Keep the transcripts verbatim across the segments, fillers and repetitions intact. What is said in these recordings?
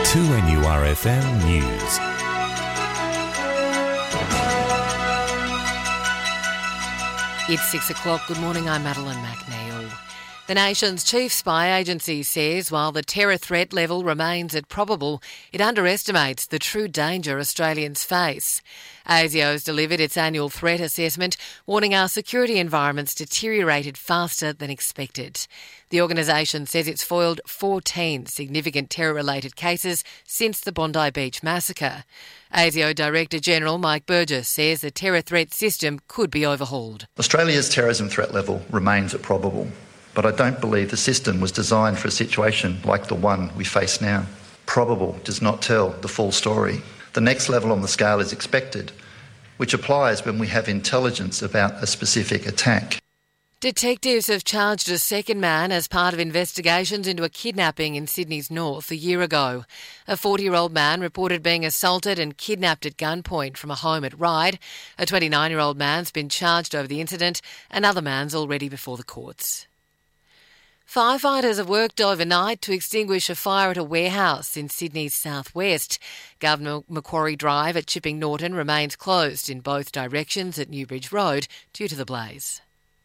two N U R F M News. It's six o'clock. Good morning, I'm Madeline McNeil. The nation's chief spy agency says while the terror threat level remains at probable, it underestimates the true danger Australians face. ASIO has delivered its annual threat assessment, warning our security environments deteriorated faster than expected. The organisation says it's foiled fourteen significant terror-related cases since the Bondi Beach massacre. ASIO Director-General Mike Burgess says the terror threat system could be overhauled. Australia's terrorism threat level remains at probable, but I don't believe the system was designed for a situation like the one we face now. Probable does not tell the full story. The next level on the scale is expected, which applies when we have intelligence about a specific attack. Detectives have charged a second man as part of investigations into a kidnapping in Sydney's north a year ago. A forty-year-old man reported being assaulted and kidnapped at gunpoint from a home at Ryde. A twenty-nine-year-old man's been charged over the incident. Another man's already before the courts. Firefighters have worked overnight to extinguish a fire at a warehouse in Sydney's southwest. Governor Macquarie Drive at Chipping Norton remains closed in both directions at Newbridge Road due to the blaze.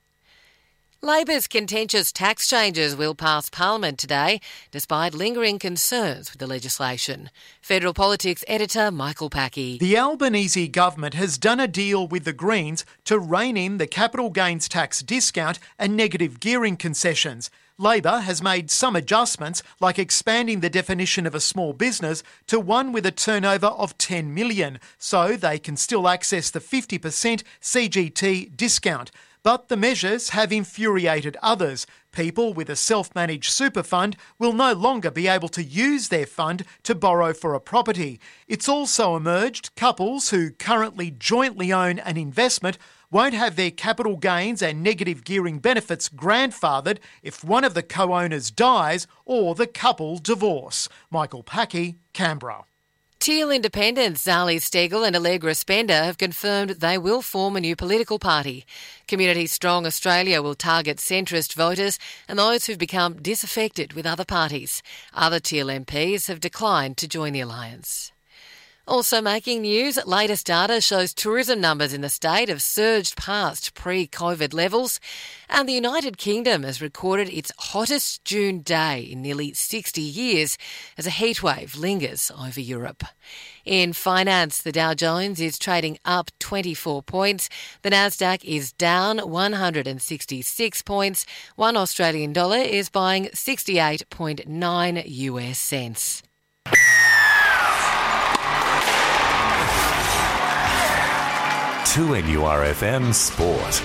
Labor's contentious tax changes will pass Parliament today, despite lingering concerns with the legislation. Federal Politics editor Michael Packey. The Albanese government has done a deal with the Greens to rein in the capital gains tax discount and negative gearing concessions. Labor has made some adjustments, like expanding the definition of a small business to one with a turnover of ten million dollars, so they can still access the fifty percent C G T discount. But the measures have infuriated others. People with a self-managed super fund will no longer be able to use their fund to borrow for a property. It's also emerged couples who currently jointly own an investment won't have their capital gains and negative gearing benefits grandfathered if one of the co-owners dies or the couple divorce. Michael Packey, Canberra. Teal independents Zali Steggall and Allegra Spender have confirmed they will form a new political party. Community Strong Australia will target centrist voters and those who've become disaffected with other parties. Other Teal M Ps have declined to join the alliance. Also making news, latest data shows tourism numbers in the state have surged past pre-COVID levels, and the United Kingdom has recorded its hottest June day in nearly sixty years as a heatwave lingers over Europe. In finance, the Dow Jones is trading up twenty-four points. The Nasdaq is down one hundred sixty-six points. One Australian dollar is buying sixty-eight point nine U S cents. two N U R F M Sport.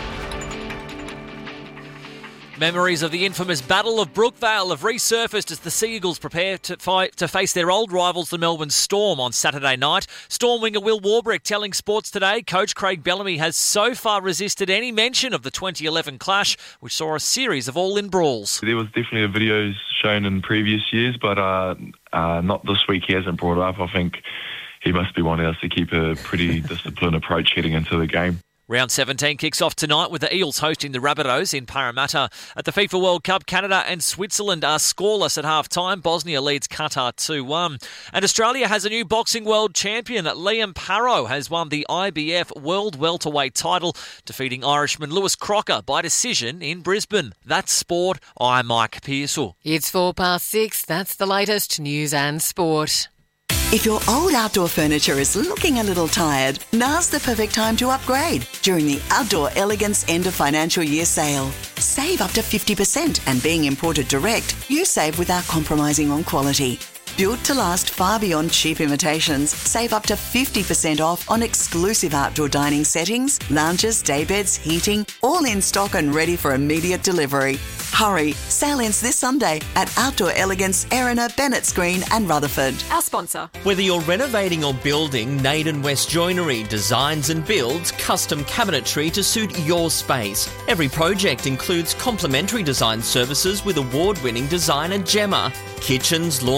Memories of the infamous Battle of Brookvale have resurfaced as the Sea Eagles prepare to, fight, to face their old rivals, the Melbourne Storm, on Saturday night. Storm winger Will Warbrick telling Sports Today coach Craig Bellamy has so far resisted any mention of the twenty eleven clash, which saw a series of all-in brawls. There was definitely videos shown in previous years, but uh, uh, not this week. He hasn't brought it up. I think he must be wanting us to keep a pretty disciplined approach heading into the game. Round seventeen kicks off tonight with the Eels hosting the Rabbitohs in Parramatta. At the FIFA World Cup, Canada and Switzerland are scoreless at half-time. Bosnia leads Qatar two one. And Australia has a new boxing world champion. Liam Parrow has won the I B F World Welterweight title, defeating Irishman Lewis Crocker by decision in Brisbane. That's sport. I'm Mike Pearsall. It's four past six. That's the latest news and sport. If your old outdoor furniture is looking a little tired, now's the perfect time to upgrade during the Outdoor Elegance End of Financial Year sale. Save up to fifty percent, and being imported direct, you save without compromising on quality. Built to last far beyond cheap imitations, save up to fifty percent off on exclusive outdoor dining settings, lounges, daybeds, heating, all in stock and ready for immediate delivery. Hurry, sale ends this Sunday at Outdoor Elegance, Erina, Bennetts Green and Rutherford. Our sponsor. Whether you're renovating or building, Naden West Joinery designs and builds custom cabinetry to suit your space. Every project includes complimentary design services with award-winning designer Gemma. Kitchens, laundries,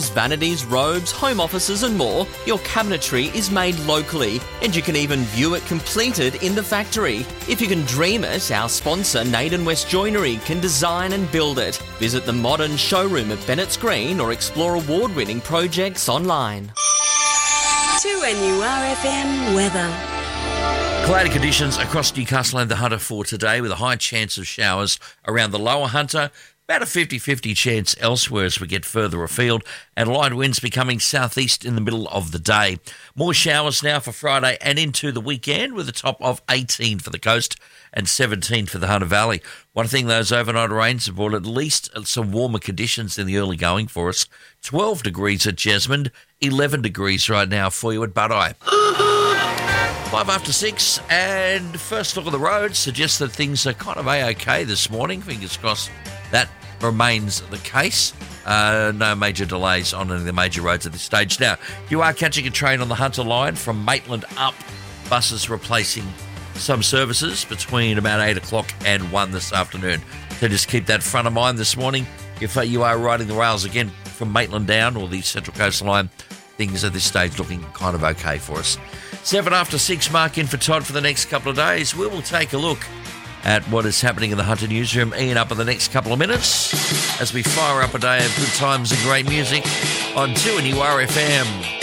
vanities, robes, home offices and more, your cabinetry is made locally and you can even view it completed in the factory. If you can dream it, our sponsor Naden West Joinery can design and build it. Visit the modern showroom at Bennett's Green or explore award-winning projects online. two N U R F M weather. Cloudy conditions across Newcastle and the Hunter for today with a high chance of showers around the lower Hunter. About a fifty-fifty chance elsewhere as we get further afield, and light winds becoming southeast in the middle of the day. More showers now for Friday and into the weekend with a top of eighteen for the coast and seventeen for the Hunter Valley. One thing, those overnight rains have brought at least some warmer conditions in the early going for us. twelve degrees at Jesmond, eleven degrees right now for you at Budeye. Five after six, and first look at the road suggests that things are kind of A-OK this morning. Fingers crossed that remains the case. Uh, no major delays on any of the major roads at this stage. Now, you are catching a train on the Hunter line from Maitland up. Buses replacing some services between about eight o'clock and one this afternoon. So just keep that front of mind this morning. If uh, you are riding the rails again from Maitland down or the Central Coast line, things at this stage looking kind of okay for us. Seven after six, mark in for Todd for the next couple of days. We will take a look at what is happening in the Hunter newsroom. Ian up in the next couple of minutes as we fire up a day of good times and great music on two N U R F M.